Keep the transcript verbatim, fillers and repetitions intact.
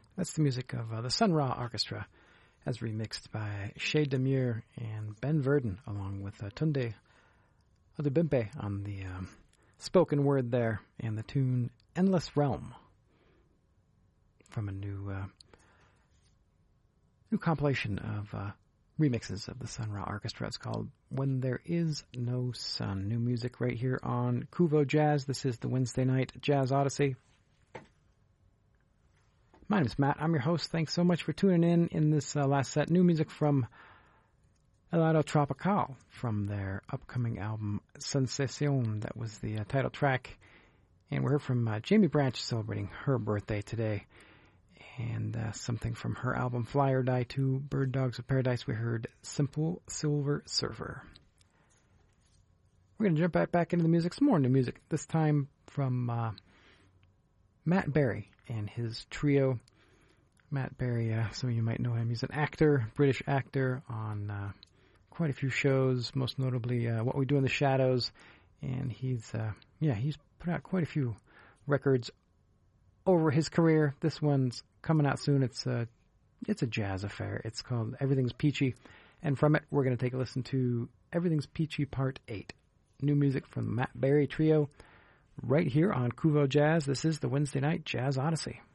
That's the music of uh, the Sun Ra Orchestra, as remixed by Chez Demure and Ben Verdon, along with uh, Tunde Adebimpe on the um, spoken word there, and the tune Endless Realm from a new uh, new compilation of uh, remixes of the Sun Ra Orchestra. It's called When There Is No Sun. New music right here on Kuvo Jazz. This is the Wednesday Night Jazz Odyssey. My name is Matt. I'm your host. Thanks so much for tuning in in this uh, last set. New music from Helado Tropical from their upcoming album Sensation. That was the uh, title track. And we heard from uh, Jamie Branch celebrating her birthday today. And uh, something from her album Fly or Die two, Bird Dogs of Paradise. We heard Simple Silver Surfer. We're going to jump back, back into the music. Some more new music. This time from uh, Matt Berry and his trio. Matt Berry, uh, some of you might know him. He's an actor, British actor on uh, quite a few shows, most notably uh, What We Do in the Shadows. And he's, uh, yeah, he's put out quite a few records over his career. This one's coming out soon. It's a, it's a jazz affair. It's called Everything's Peachy. And from it, we're going to take a listen to Everything's Peachy Part eight. New music from the Matt Berry Trio right here on Kuvo Jazz. This is the Wednesday Night Jazz Odyssey.